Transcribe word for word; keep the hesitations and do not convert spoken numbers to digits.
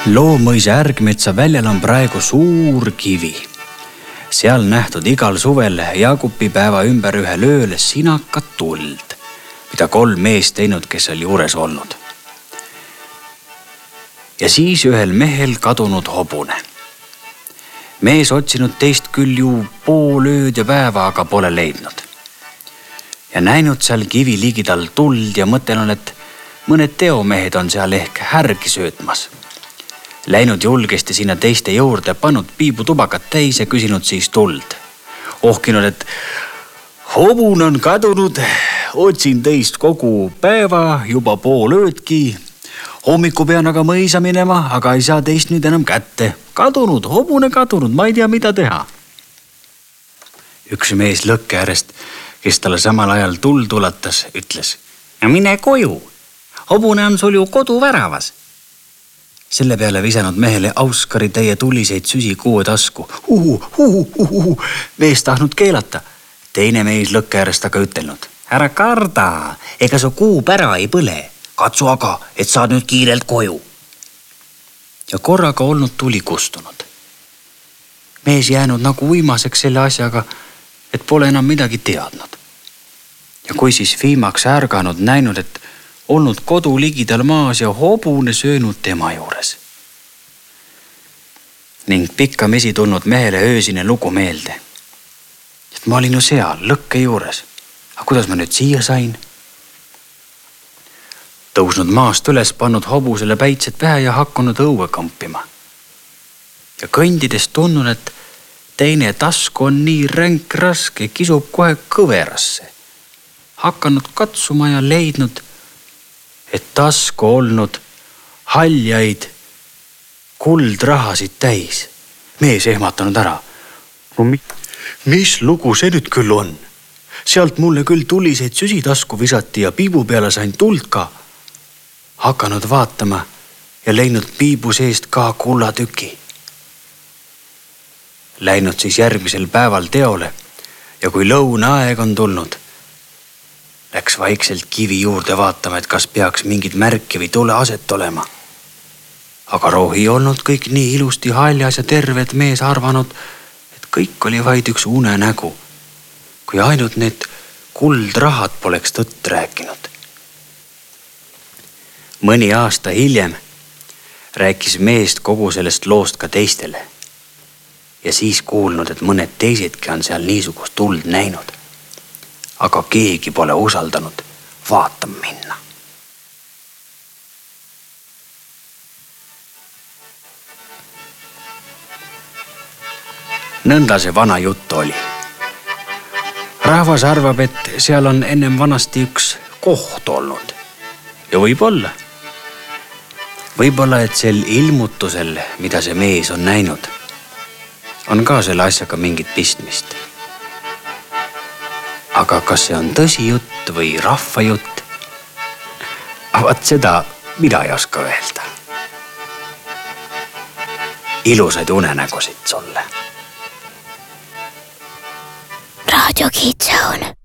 Loomõisa Ärgmetsa väljal on praegu suur kivi. Seal nähtud igal suvel jaagupipäeva ümber ühel ööl sinakat tuld, mida kolm meest teinud, kes oli juures olnud. Ja siis ühel mehel kadunud hobune. Mees otsinud teist küll ju pool ööd ja päeva, aga pole leidnud. Ja näinud seal kivi ligidal tuld ja mõtelnud, et mõned teomehed on seal ehk härgi söötmas. Läinud julgesti sinna teiste juurde, pannud piibu tubakat täis ja küsinud siis tuld. Ohkinud, et hobun on kadunud, otsin teist kogu päeva, juba pool öödki. Hommiku pean aga mõisa minema, aga ei saa teist nüüd enam kätte. Kadunud, hobune kadunud, ma ei tea, mida teha. Üks mees lõkke äärest, kes talle samal ajal tuld ulatas, ütles: mine koju, hobune on sul ju kodu väravas. Selle peale visanud mehele auskari täie tuliseid süsi kuue tasku. Uhu, uhu, uhu, mees tahtnud keelata. Teine mees lõkke äärest aga ütelnud: ära karda, ega su kuu pära ei põle. Katsu aga, et saad nüüd kiirelt koju. Ja korraga olnud tuli kustunud. Mees jäänud nagu uimaseks selle asjaga, et pole enam midagi teadnud. Ja kui siis viimaks ärganud näinud, et olnud kodu ligidal maas ja hobune söönud tema juures. Ning pikkamisi tulnud mehele öösine lugu meelde. Et ma olin ju seal, lõkke juures. Aga kuidas ma nüüd siia sain? Tõusnud maast üles, pannud hobusele päitsed pähe ja hakanud õue kampima. Ja kõndides tunnun, et teine tasku on nii ränk raske, kisub kohe kõverasse. Hakanud katsuma ja leidnud, et tasku olnud haljaid kuldrahasid täis. Mees ehmatanud ära. No mi- mis lugu see nüüd küll on? Sealt mulle küll tuliseid süsi tasku visati ja piibu peale sain tuld ka. Hakanud vaatama ja leidnud piibu seest ka kullatüki. Läinud siis järgmisel päeval teole ja kui lõunaaeg on tulnud, läks vaikselt kivi juurde vaatama, et kas peaks mingid märki või tule aset olema. Aga rohi olnud kõik nii ilusti haljas ja terve, et mees arvanud, et kõik oli vaid üks unenägu, kui ainult need kuldrahad poleks tõtt rääkinud. Mõni aasta hiljem rääkis meest kogu sellest loost ka teistele ja siis kuulnud, et mõned teisedki on seal niisugust tuld näinud. Aga keegi pole usaldanud vaatama minna. Nõnda see vana jutt oli. Rahvas arvab, et seal on ennem vanasti üks koht olnud. Ja võib-olla. Võib-olla, et sel ilmutusel, mida see mees on näinud, on ka selle asjaga mingit pistmist. Aga kas see on tõsi jutt või rahva jutt? Vaat seda mida ei oska öelda. Ilusaid unenägusid sulle. Radio Kids Zone.